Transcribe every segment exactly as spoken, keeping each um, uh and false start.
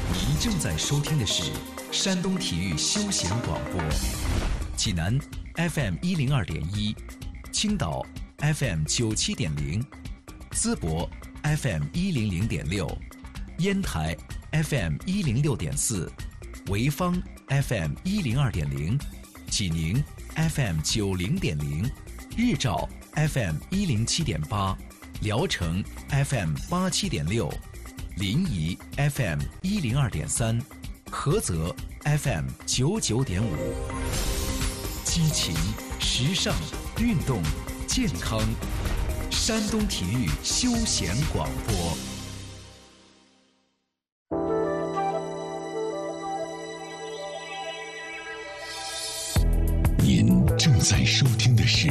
您正在收听的是山东体育休闲广播，济南 F M 一零二点一，青岛 F M 九七点零，淄博 F M 一零零点六，烟台 F M 一零六点四，潍坊 F M 一零二点零，济宁 F M 九零点零，日照 F M 一零七点八，聊城 F M 八七点六，临沂 F M 一零二点三，菏泽 F M 九九点五。激情、时尚、运动、健康，山东体育休闲广播。 您正在收听的是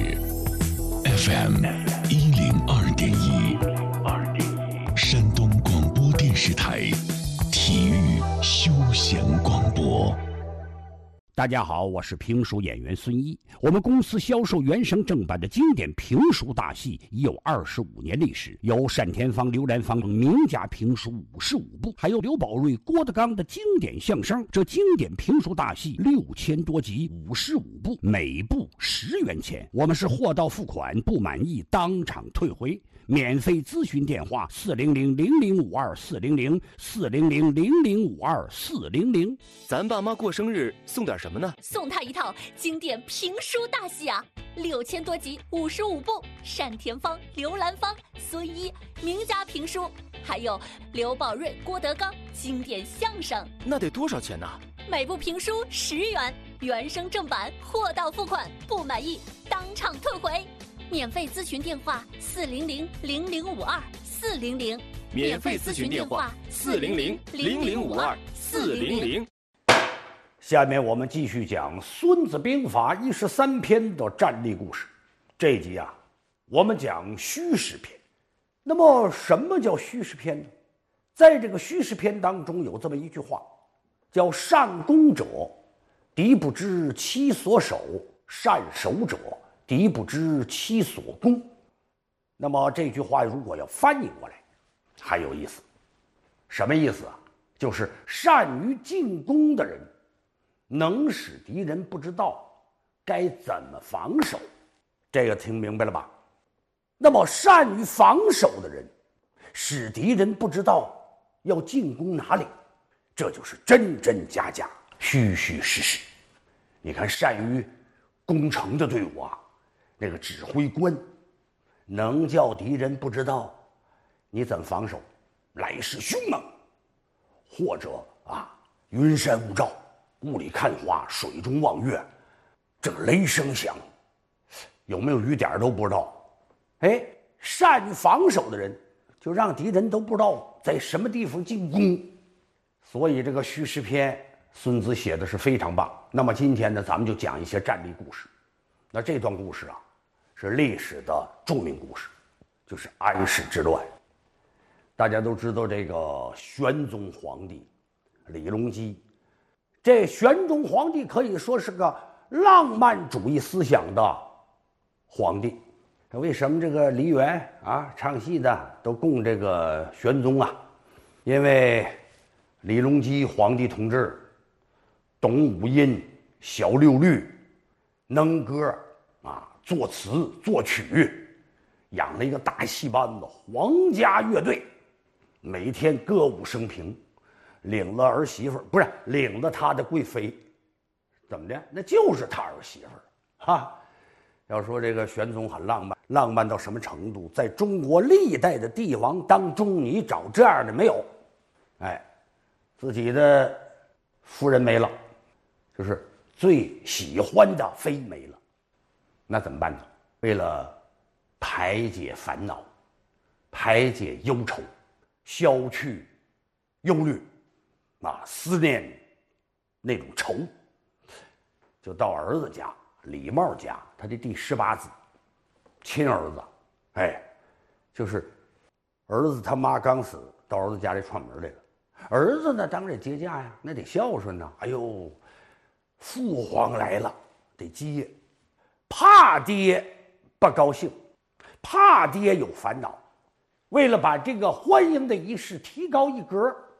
F M 一零二点一，山东广播电视台体育休闲广播。 大家好，我是评书演员孙一。我们公司销售原声正版的经典评书大戏已有二十五年历史，有单田芳、刘兰芳名家评书五十五部，还有刘宝瑞、郭德纲的经典相声。这经典评书大戏六千多集，五十五部，每部十元钱。我们是货到付款，不满意当场退回。免费咨询电话：四零零零零五二四零零四零零零零五二四零零。 咱爸妈过生日送点什么呢？ 送他一套经典评书大戏啊，六千多集，五十五部，单田芳、刘兰芳、孙一名家评书，还有刘宝瑞、郭德纲经典相声。 那得多少钱呢？ 每部评书十元，原声正版，货到付款，不满意当场退回。免费咨询电话：四零零零零五二四零零。 免费咨询电话：四零零零零五二四零零。 下面我们继续讲《孙子兵法》一十三篇的战例故事。这一集啊，我们讲虚实篇。那么，什么叫虚实篇呢？在这个虚实篇当中，有这么一句话，叫“善攻者，敌不知其所守；善守者，敌不知其所攻”。那么这句话如果要翻译过来，还有意思。什么意思啊？就是善于进攻的人，能使敌人不知道该怎么防守。这个听明白了吧？那么善于防守的人，使敌人不知道要进攻哪里，这就是真真假假，虚虚实实。你看，善于攻城的队伍啊，那个指挥官能叫敌人不知道你怎么防守，来势凶猛，或者啊云山雾罩，雾里看花，水中望月，这个雷声响，有没有雨点都不知道。哎，善于防守的人，就让敌人都不知道在什么地方进攻。所以这个虚实篇，孙子写的是非常棒。那么今天呢，咱们就讲一些战例故事。那这段故事啊，是历史的著名故事，就是安史之乱。大家都知道这个玄宗皇帝李隆基，这玄宗皇帝可以说是个浪漫主义思想的皇帝。为什么这个梨园啊唱戏的都供这个玄宗啊？因为李隆基皇帝同志懂五音，晓六律，能歌啊，作词作曲，养了一个大戏班子皇家乐队，每天歌舞升平，领了儿媳妇不是领了他的贵妃，怎么的？那就是他儿媳妇哈。要说这个玄宗很浪漫，浪漫到什么程度？在中国历代的帝王当中，你找这样的没有？哎，自己的夫人没了，就是最喜欢的妃没了，那怎么办呢？为了排解烦恼，排解忧愁，消去忧虑啊，思念那种愁，就到儿子家李茂家，他的第十八子，亲儿子，哎，就是儿子他妈刚死，到儿子家里串门来了。儿子呢，当然接驾呀，那得孝顺呐。哎呦，父皇来了，得接，怕爹不高兴，怕爹有烦恼。为了把这个欢迎的仪式提高一格，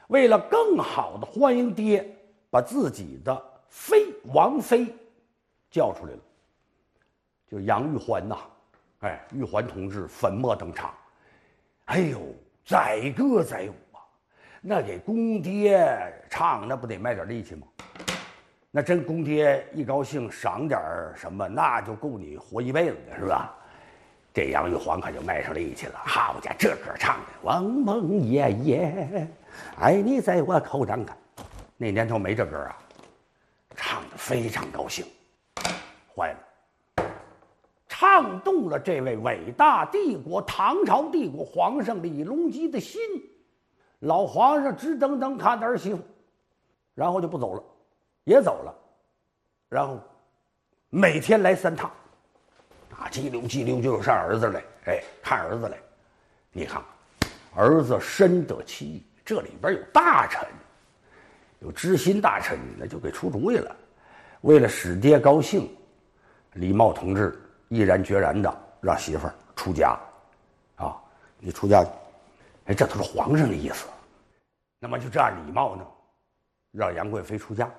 为了更好的欢迎爹，把自己的妃王妃叫出来了，就杨玉环呐、啊，哎，玉环同志粉墨登场，哎呦，载歌载舞啊，那给公爹唱，那不得卖点力气吗？那真公爹一高兴赏点什么，那就够你活一辈子的，是吧？这杨玉环可就卖上力气了，好家伙，这歌唱的王蒙爷爷，爱你在我口中看。那年头没这歌啊，唱的非常高兴，坏了，唱动了这位伟大帝国唐朝帝国皇上李隆基的心。老皇上直瞪瞪看着儿媳妇，然后就不走了，也走了，然后每天来三趟。啊，叽溜叽溜就上儿子来，哎，看儿子来。你看，儿子深得其意，这里边有大臣，有知心大臣，那就给出主意了。为了使爹高兴，李茂同志毅然决然的让媳妇儿出家。啊，你出家，哎，这都是皇上的意思。那么就这样，李茂呢，让杨贵妃出家。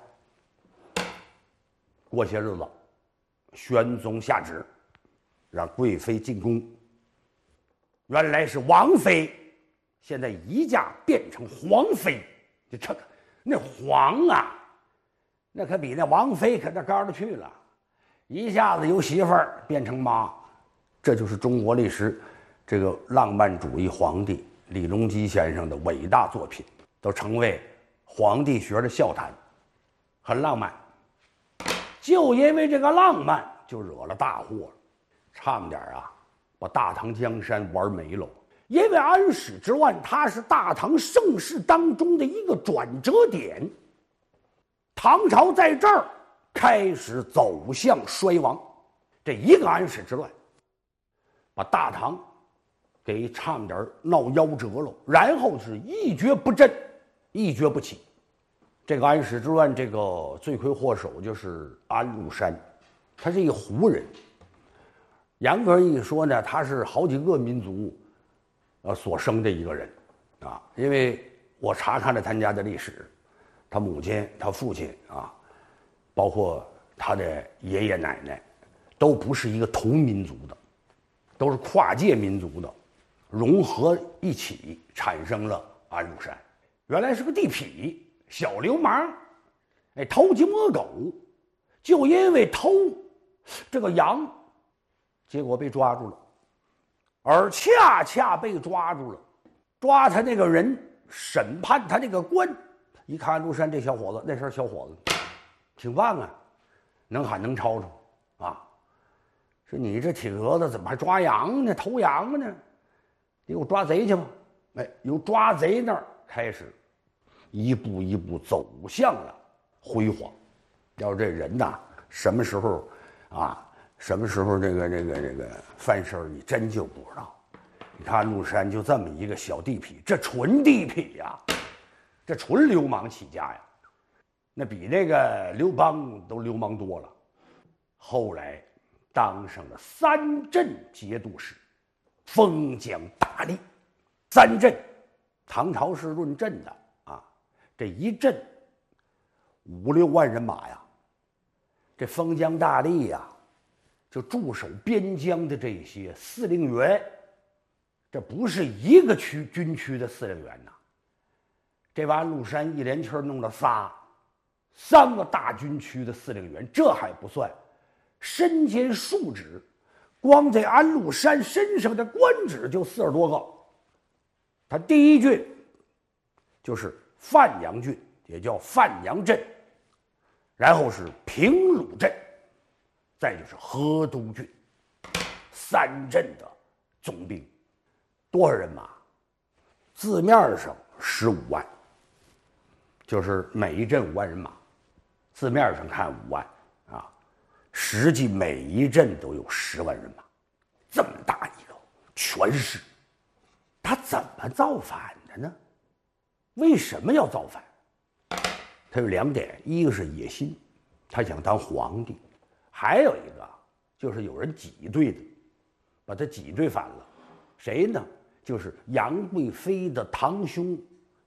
过些日子，宣宗下旨。让贵妃进宫，原来是王妃，现在一嫁变成皇妃，就这个那皇啊，那可比那王妃可那高了去了，一下子由媳妇儿变成妈，这就是中国历史这个浪漫主义皇帝李隆基先生的伟大作品，都成为皇帝学的笑谈，很浪漫。就因为这个浪漫，就惹了大祸了。差点啊，把大唐江山玩没了。因为安史之乱，它是大唐盛世当中的一个转折点，唐朝在这儿开始走向衰亡。这一个安史之乱，把大唐给差点闹夭折了，然后是一蹶不振，一蹶不起。这个安史之乱，这个罪魁祸首就是安禄山，他是一个胡人。严格一说呢，他是好几个民族，呃所生的一个人，啊，因为我查看了他家的历史，他母亲、他父亲啊，包括他的爷爷奶奶，都不是一个同民族的，都是跨界民族的，融合一起产生了安禄山。原来是个地痞小流氓，哎，偷鸡摸狗，就因为偷这个羊。结果被抓住了，而恰恰被抓住了，抓他那个人，审判他那个官，一看安禄山这小伙子，那时候小伙子挺棒啊，能喊能吵吵啊，说你这铁蛾子怎么还抓羊呢？偷羊呢？你给我抓贼去吧！哎，由抓贼那儿开始，一步一步走向了辉煌。要这人呐，什么时候啊？什么时候这个这个这个翻身，你真就不知道。你看安禄山就这么一个小地痞，这纯地痞呀，这纯流氓起家呀，那比那个刘邦都流氓多了。后来当上了三镇节度使，封疆大吏。三镇，唐朝是论镇的啊，这一镇五六万人马呀，这封疆大吏呀。就驻守边疆的这些司令员，这不是一个区军区的司令员呐。这把安禄山一连气弄了仨，三个大军区的司令员，这还不算，身兼数职，光在安禄山身上的官职就四十多个。他第一郡就是范阳郡，也叫范阳镇，然后是平鲁镇。再就是河东郡，三镇的总兵，多少人马？字面上十五万，就是每一镇五万人马，字面上看五万啊，实际每一镇都有十万人马，这么大一个权势，他怎么造反的呢？为什么要造反？他有两点，一个是野心，他想当皇帝。还有一个就是有人挤兑的，把他挤兑反了。谁呢？就是杨贵妃的堂兄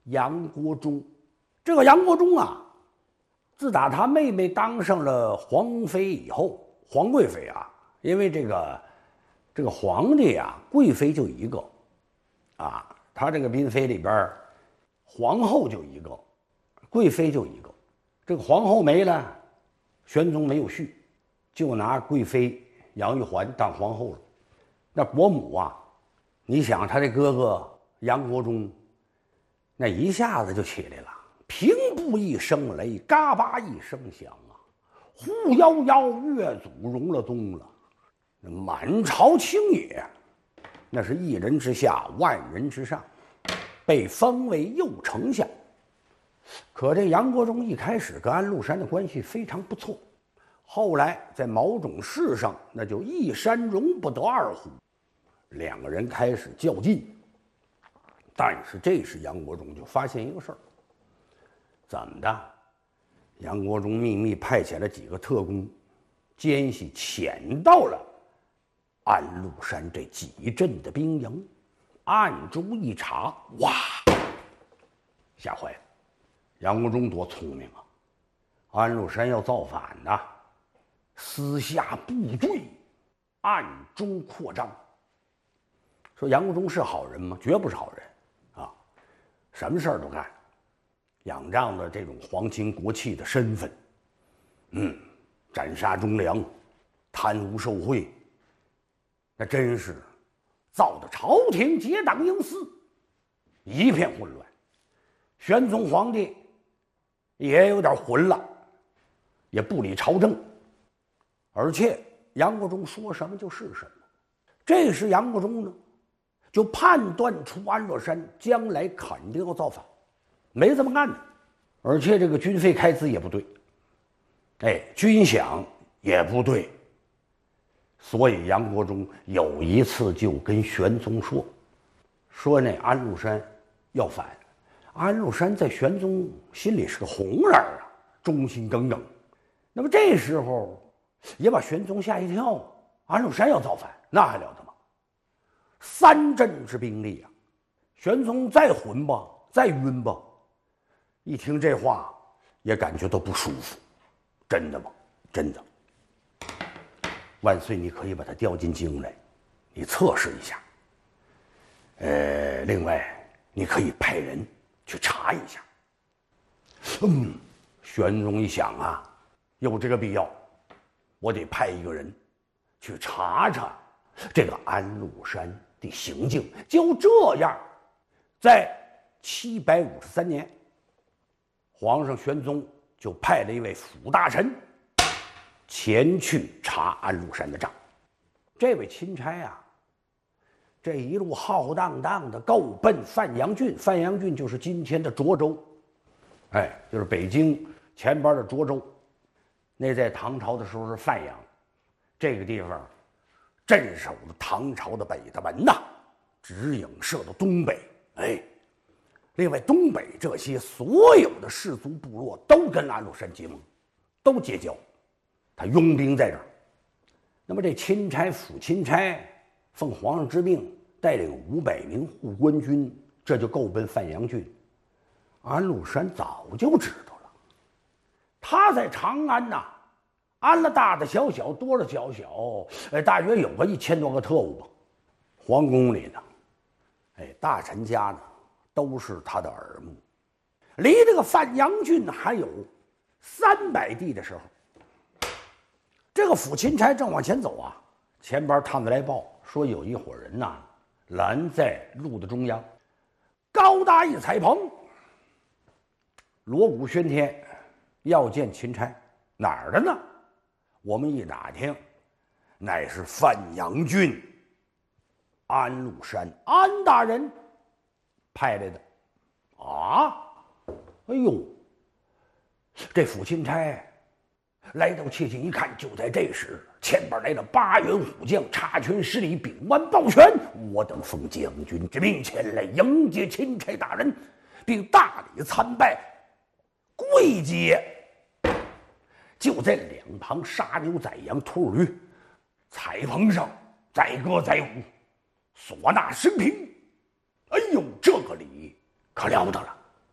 杨国忠。这个杨国忠啊，自打他妹妹当上了皇妃以后，皇贵妃啊，因为这个这个皇帝啊，贵妃就一个，啊，他这个嫔妃里边，皇后就一个，贵妃就一个。这个皇后没了，玄宗没有续，就拿贵妃杨玉环当皇后了。那国母啊，你想他这哥哥杨国忠，那一下子就起来了。平步一声雷，嘎巴一声响啊！呼夭夭，越祖荣了宗了。满朝清野，那是一人之下，万人之上，被封为右丞相。可这杨国忠一开始跟安禄山的关系非常不错，后来在某种事上，那就一山容不得二虎，两个人开始较劲。但是这时杨国忠就发现一个事儿。怎么的？杨国忠秘密派遣了几个特工，奸细潜到了安禄山这几镇的兵营，暗中一查，哇，吓坏了！杨国忠多聪明啊！安禄山要造反呐，私下布坠，暗中扩张。说杨国忠是好人吗？绝不是好人啊！什么事儿都干。仰仗着这种皇亲国戚的身份，嗯，斩杀忠良，贪污受贿，那真是造得朝廷结党营私，一片混乱。玄宗皇帝也有点混了，也不理朝政，而且杨国忠说什么就是什么。这时杨国忠呢，就判断出安禄山将来肯定要造反。没这么干的，而且这个军费开支也不对，哎，军饷也不对，所以杨国忠有一次就跟玄宗说，说那安禄山要反。安禄山在玄宗心里是个红人啊，忠心耿耿。那么这时候也把玄宗吓一跳，安禄山要造反，那还了得吗？三镇之兵力啊，玄宗再混吧，再晕吧。一听这话，也感觉到不舒服。真的吗？真的。万岁，你可以把他调进京来，你测试一下。呃，另外，你可以派人去查一下。嗯，玄宗一想啊，有这个必要，我得派一个人去查查这个安禄山的行径。就这样，在七百五十三年。皇上玄宗就派了一位辅大臣前去查安禄山的账。这位钦差啊，这一路浩荡荡的够奔范阳郡，范阳郡就是今天的涿州，哎，就是北京前边的涿州。那在唐朝的时候是范阳，这个地方镇守了唐朝的北大门呐，直影射到东北，哎。另外，东北这些所有的氏族部落都跟安禄山结盟，都结交，他拥兵在这儿。那么这钦差、辅钦差奉皇上之命，带领五百名护官军，这就够奔范阳郡。安禄山早就知道了，他在长安呐，安了大大小小，多了小小，呃，大约有个一千多个特务吧。皇宫里呢，哎，大臣家呢。都是他的耳目，离这个范阳郡还有三百地的时候，这个辅钦差正往前走啊，前边探子来报说有一伙人呐、啊，拦在路的中央，高大一彩棚，锣鼓喧天，要见钦差，哪儿的呢？我们一打听，乃是范阳郡安禄山安大人派来的。啊，哎呦，这辅钦差来到切近一看，就在这时，前边来了八员虎将，插拳施礼，秉腕抱拳，我等奉将军之命前来迎接钦差大人，并大礼参拜，跪接。就在两旁杀牛宰羊兔驴，彩棚上载歌载舞，唢呐升平。哎呦，这个礼可了不得了！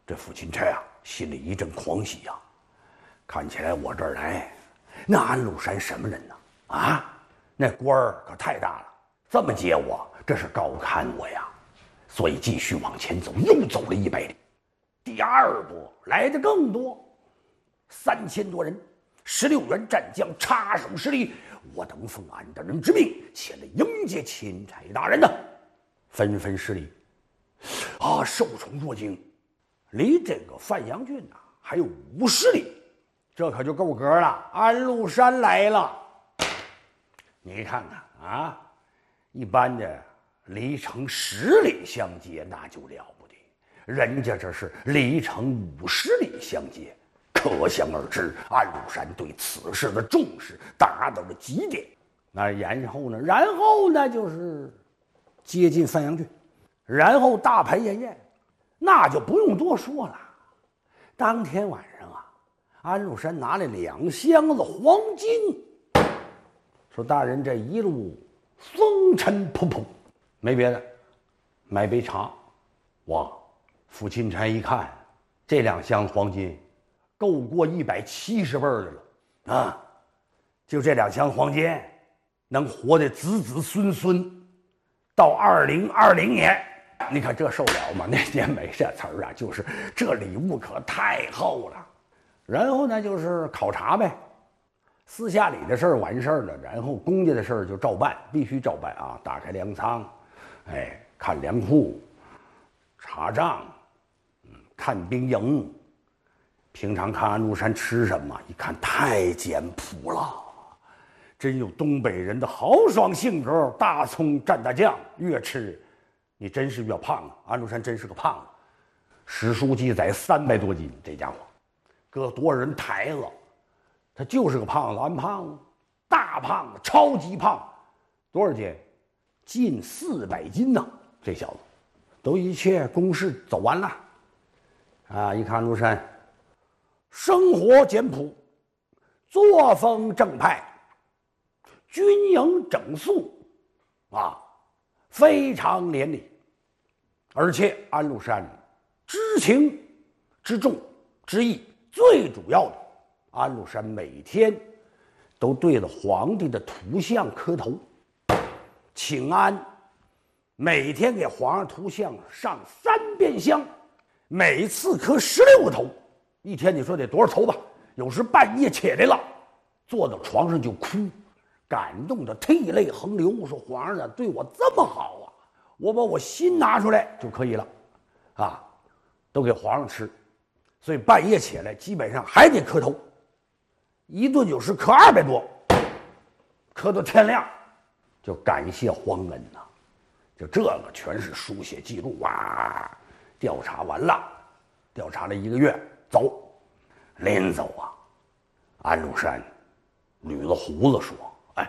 这父亲差啊，心里一阵狂喜呀、啊，看起来我这儿来，那安禄山什么人呢？啊，那官儿可太大了，这么接我，这是高看我呀。所以继续往前走，又走了一百里。第二波来的更多，三千多人，十六员战将插手施礼，我等奉安大人之命前来迎接钦差大人呢，纷纷施礼。啊，受宠若惊，离这个范阳郡啊还有五十里，这可就够格了。安禄山来了，你看看啊，一般的离城十里相接那就了不得，人家这是离城五十里相接，可想而知安禄山对此事的重视达到了极点。那然后呢？然后呢就是接近范阳郡，然后大排宴宴，那就不用多说了。当天晚上啊，安禄山拿来两箱子黄金，说大人这一路风尘仆仆，没别的，买杯茶。哇，父钦差一看，这两箱黄金够过一百七十辈儿的了啊！就这两箱黄金，能活得子子孙孙到二零二零年。你看这受了吗？那年没这词儿啊，就是这礼物可太厚了。然后呢，就是考察呗，私下里的事儿完事儿了，然后公家的事儿就照办，必须照办啊！打开粮仓，哎，看粮库，查账，嗯，看兵营。平常看安禄山吃什么，一看太简朴了，真有东北人的豪爽性格。大葱蘸大酱，越吃你真是越胖了。安禄山真是个胖子，史书记载三百多斤，这家伙搁多少人抬子，他就是个胖子，安胖子，大胖子，超级胖，多少斤？近四百斤呢！这小子，都一切公事走完了，啊！一看安禄山，生活简朴，作风正派，军营整肃，啊，非常廉礼。而且安禄山知情知重知义，最主要的，安禄山每天都对着皇帝的图像磕头请安，每天给皇上图像上三遍香，每次磕十六个头，一天你说得多少头吧？有时半夜起来了，坐到床上就哭，感动的涕泪横流，说皇上对我这么好啊，我把我心拿出来就可以了，啊，都给皇上吃，所以半夜起来基本上还得磕头，一顿有时磕二百多，磕到天亮，就感谢皇恩呐、啊。就这个全是书写记录哇！调查完了，调查了一个月，走，临走啊，安禄山捋着胡子说：“哎，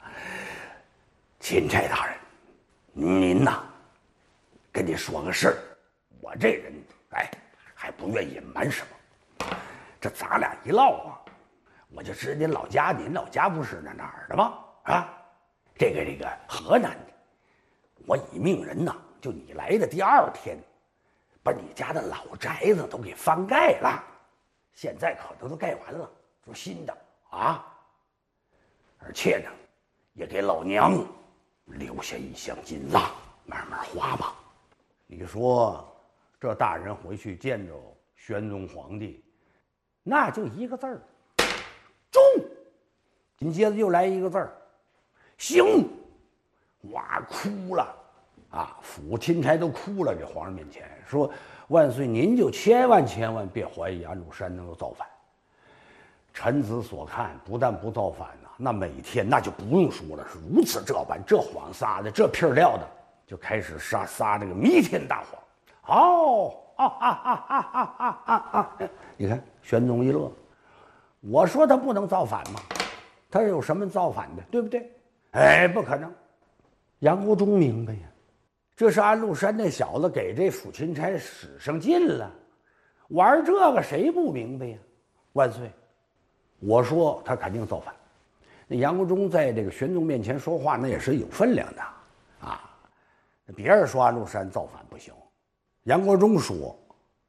钦差大人，您呐，跟你说个事儿，我这人哎还不愿隐瞒什么。这咱俩一唠啊，我就知您老家，您老家不是那哪儿的吗？啊，这个这个河南的。我已命人呐，就你来的第二天，把你家的老宅子都给翻盖了，现在可能都盖完了，说新的啊。而且呢，也给老娘留下一箱金子，慢慢花吧。你说这大人回去见着玄宗皇帝，那就一个字儿，中。紧接着又来一个字儿，行。哇，哭了啊！府钦差都哭了，这皇上面前说：“万岁，您就千万千万别怀疑安禄山能够造反。臣子所看，不但不造反呐、啊，那每天那就不用说了，是如此这般，这谎撒的，这屁料的，就开始撒撒这个弥天大谎。哦，啊啊啊啊啊啊啊啊！你看，玄宗一乐，我说他不能造反吗？他有什么造反的，对不对？哎，不可能。”杨国忠明白呀，这是安禄山那小子给这府钦差使上劲了，玩这个谁不明白呀？万岁，我说他肯定造反。那杨国忠在这个玄宗面前说话，那也是有分量的啊。别人说安禄山造反不行，杨国忠说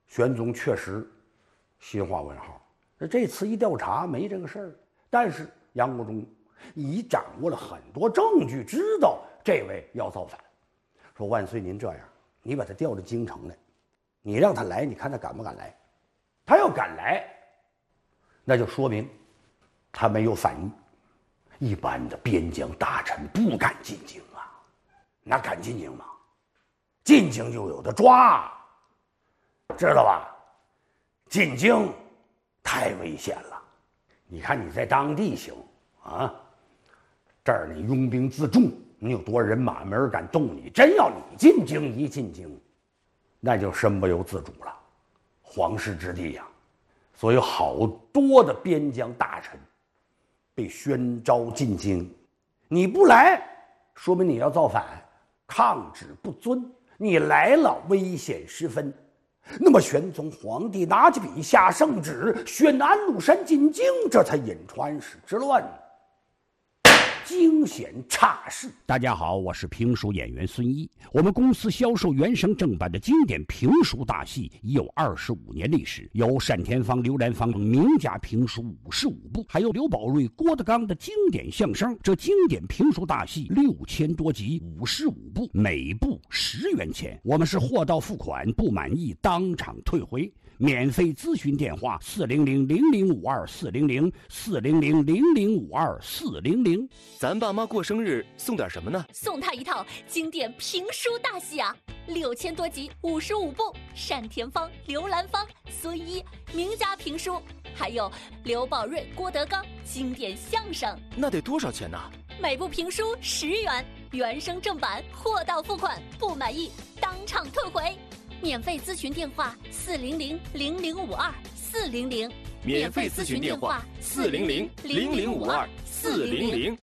玄宗确实心画问号。那这次一调查没这个事儿，但是杨国忠已掌握了很多证据，知道这位要造反。说万岁，您这样，你把他调到京城来，你让他来，你看他敢不敢来？他要敢来，那就说明他没有反意。一般的边疆大臣不敢进京啊，那敢进京吗？进京就有的抓，知道吧？进京太危险了。你看你在当地行啊，这儿你拥兵自重，你有多少人马，没人敢动你。真要你进京，一进京，那就身不由自主了，皇室之地呀、啊。所以好多的边疆大臣被宣召进京，你不来，说明你要造反，抗旨不遵；你来了，危险十分。那么玄宗皇帝拿起笔下圣旨，宣安禄山进京，这才引川史之乱，惊险差事。 大家好，我是评书演员孙一。我们公司销售原声正版的经典评书大戏已有二十五年历史，有单田芳、刘兰芳名家评书五十五部，还有刘宝瑞、郭德纲的经典相声。这经典评书大戏六千多集，五十五部，每部十元钱。我们是货到付款，不满意当场退回。免费咨询电话：四零零零零五二四零零四零零零零五二四零零。 咱爸妈过生日送点什么呢？ 送他一套经典评书大戏啊，六千多集，五十五部，单田芳、刘兰芳、孙一名家评书，还有刘宝瑞、郭德纲经典相声。 那得多少钱呢？ 每部评书十元，原声正版，货到付款，不满意当场退回。免费咨询电话：四零零零零五二四零零。 免费咨询电话：四零零零零五二四零零。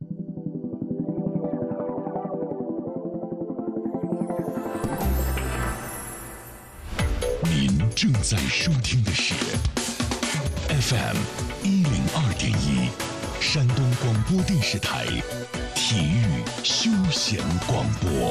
您正在收听的是 F M 一零二点一，山东广播电视台体育休闲广播。